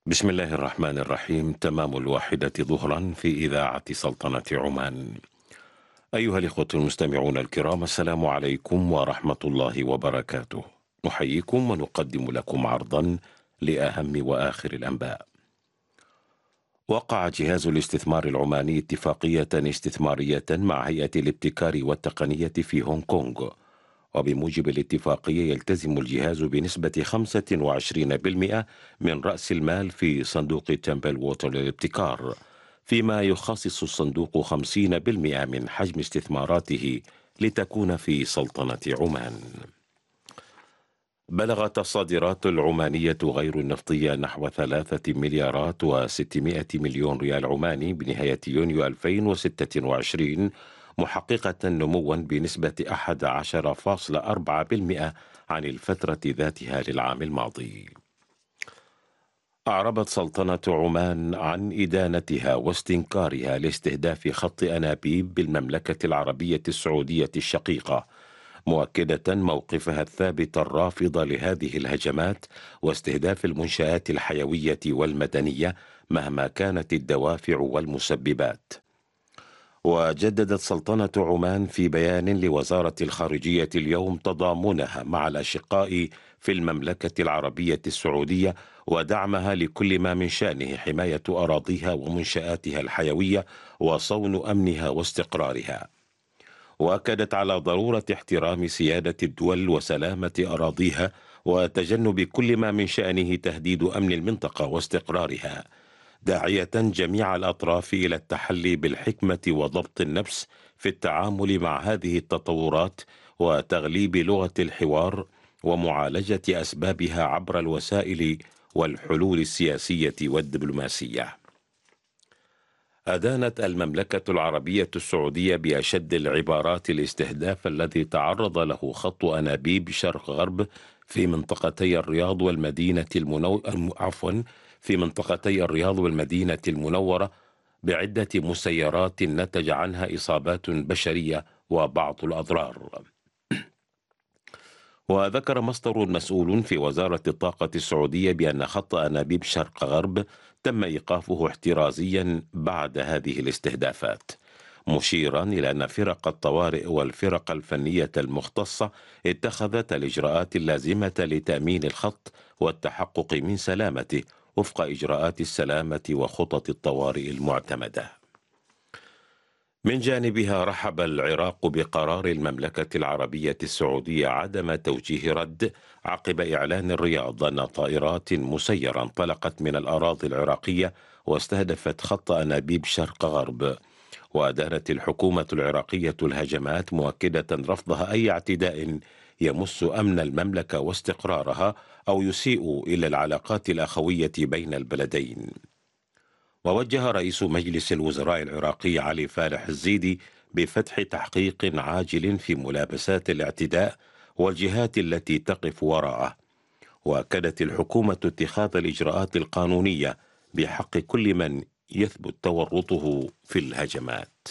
بسم الله الرحمن الرحيم. تمام 1 ظهرا في إذاعة سلطنة عمان. أيها الإخوة المستمعون الكرام، السلام عليكم ورحمة الله وبركاته. نحييكم ونقدم لكم عرضا لأهم وآخر الأنباء. وقع جهاز الاستثمار العماني اتفاقية استثمارية مع هيئة الابتكار والتقنية في هونغ كونغ، وبموجب الاتفاقية يلتزم الجهاز بنسبة 25% من رأس المال في صندوق تمبل ووتر للابتكار، فيما يخصص الصندوق 50% من حجم استثماراته لتكون في سلطنة عمان. بلغت الصادرات العمانية غير النفطية نحو 3 مليارات و600 مليون ريال عماني بنهاية يونيو 2026، محققة نموا بنسبة 11.4% عن الفترة ذاتها للعام الماضي. أعربت سلطنة عمان عن إدانتها واستنكارها لاستهداف خط أنابيب بالمملكة العربية السعودية الشقيقة، مؤكدة موقفها الثابت الرافض لهذه الهجمات واستهداف المنشآت الحيوية والمدنية مهما كانت الدوافع والمسببات. وجددت سلطنة عمان في بيان لوزارة الخارجية اليوم تضامنها مع الأشقاء في المملكة العربية السعودية ودعمها لكل ما من شأنه حماية أراضيها ومنشآتها الحيوية وصون أمنها واستقرارها. وأكدت على ضرورة احترام سيادة الدول وسلامة أراضيها وتجنب كل ما من شأنه تهديد أمن المنطقة واستقرارها، داعية جميع الأطراف إلى التحلي بالحكمة وضبط النفس في التعامل مع هذه التطورات وتغليب لغة الحوار ومعالجة أسبابها عبر الوسائل والحلول السياسية والدبلوماسية. أدانت المملكة العربية السعودية بأشد العبارات الاستهداف الذي تعرض له خط أنابيب شرق غرب في منطقتي الرياض والمدينة والمدينة المنورة بعدة مسيرات نتج عنها إصابات بشرية وبعض الأضرار. وذكر مصدر مسؤول في وزارة الطاقة السعودية بأن خط أنابيب شرق غرب تم إيقافه احترازيا بعد هذه الاستهدافات، مشيرا إلى أن فرق الطوارئ والفرق الفنية المختصة اتخذت الإجراءات اللازمة لتأمين الخط والتحقق من سلامته وفق إجراءات السلامة وخطط الطوارئ المعتمدة. من جانبها رحب العراق بقرار المملكة العربية السعودية عدم توجيه رد عقب إعلان الرياض أن طائرات مسيرة انطلقت من الأراضي العراقية واستهدفت خط أنابيب شرق غرب. وأدانت الحكومة العراقية الهجمات مؤكدة رفضها أي اعتداء يمس أمن المملكة واستقرارها أو يسيء إلى العلاقات الأخوية بين البلدين. ووجه رئيس مجلس الوزراء العراقي علي فالح الزيدي بفتح تحقيق عاجل في ملابسات الاعتداء والجهات التي تقف وراءه. وأكدت الحكومة اتخاذ الإجراءات القانونية بحق كل من يثبت تورطه في الهجمات.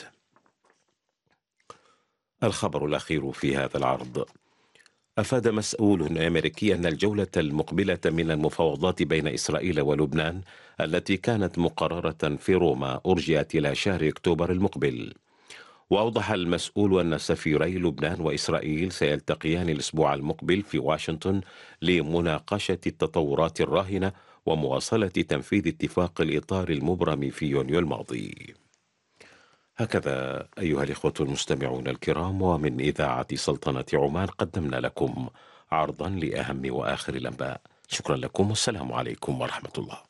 الخبر الأخير في هذا العرض: أفاد مسؤول أمريكي أن الجولة المقبلة من المفاوضات بين إسرائيل ولبنان التي كانت مقررة في روما أرجئت إلى شهر أكتوبر المقبل. وأوضح المسؤول أن سفيري لبنان وإسرائيل سيلتقيان الأسبوع المقبل في واشنطن لمناقشة التطورات الراهنة ومواصلة تنفيذ اتفاق الإطار المبرم في يونيو الماضي. هكذا أيها الإخوة المستمعون الكرام، ومن إذاعة سلطنة عمان قدمنا لكم عرضا لأهم وآخر الأنباء. شكرا لكم والسلام عليكم ورحمة الله.